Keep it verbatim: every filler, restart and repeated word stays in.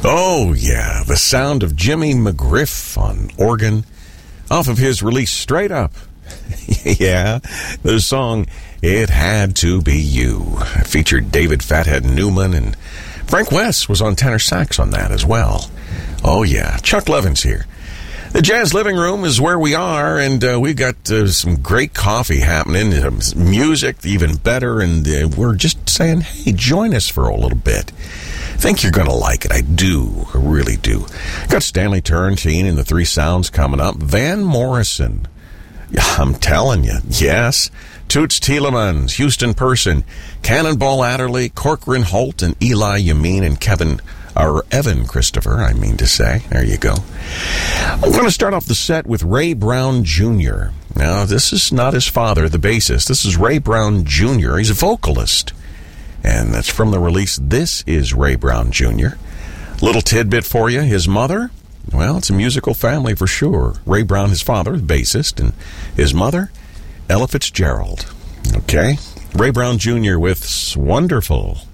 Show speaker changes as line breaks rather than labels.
Oh, yeah, the sound of Jimmy McGriff on organ off of his release Straight Up. Yeah, the song It Had to Be You featured David Fathead Newman, and Frank West was on tenor sax on that as well. Oh, yeah, Chuck Levins here. The Jazz Living Room is where we are, and uh, we've got uh, some great coffee happening, uh, music even better, and uh, we're just saying, hey, join us for a little bit. I think you're going to like it. I do. I really do. Got Stanley Turrentine and the Three Sounds coming up. Van Morrison. Yeah, I'm telling you. Yes. Toots Thielemans, Houston Person, Cannonball Adderley, Corcoran Holt, and Eli Yamin, and Kevin, or Evan Christopher, I mean to say. There you go. I'm going to start off the set with Ray Brown Junior Now, this is not his father, the bassist. This is Ray Brown Junior He's a vocalist. And that's from the release This Is Ray Brown Junior Little tidbit for you. His mother, well, it's a musical family for sure. Ray Brown, his father, the bassist, and his mother, Ella Fitzgerald. Okay? Ray Brown Junior with Wonderful.